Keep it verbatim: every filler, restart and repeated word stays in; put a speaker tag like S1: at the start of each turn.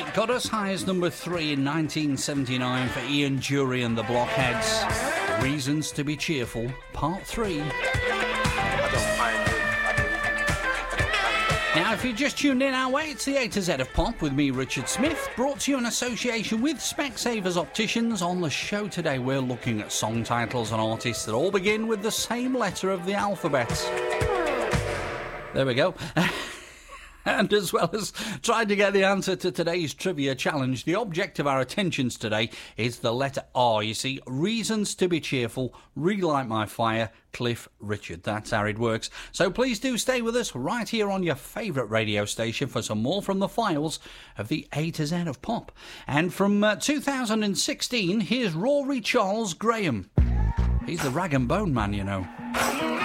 S1: got us high as number three in nineteen seventy-nine for Ian Dury and the Blockheads. Reasons to be Cheerful, Part three. Now, if you just tuned in our way, it's the A to Z of Pop with me, Richard Smith, brought to you in association with Specsavers Opticians. On the show today, we're looking at song titles and artists that all begin with the same letter of the alphabet. There we go. And as well as trying to get the answer to today's trivia challenge, the object of our attentions today is the letter R. You see, reasons to be cheerful, relight my fire, Cliff Richard. That's how it works. So please do stay with us right here on your favourite radio station for some more from the files of the A to Z of Pop. And from uh, two thousand sixteen, here's Rory Charles Graham. He's the rag and bone man, you know.